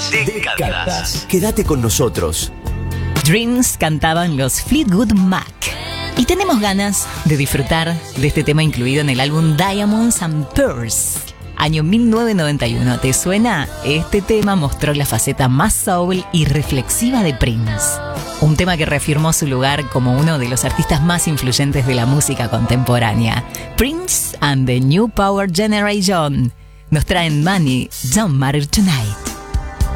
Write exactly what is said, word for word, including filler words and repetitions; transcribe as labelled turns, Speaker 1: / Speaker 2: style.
Speaker 1: Décadas. Quédate con nosotros.
Speaker 2: Dreams cantaban los Fleetwood Mac. Y tenemos ganas de disfrutar de este tema incluido en el álbum Diamonds and Pearls, año mil novecientos noventa y uno. ¿Te suena? Este tema mostró la faceta más soul y reflexiva de Prince. Un tema que reafirmó su lugar como uno de los artistas más influyentes de la música contemporánea. Prince and the New Power Generation nos traen Money Don't Matter Tonight.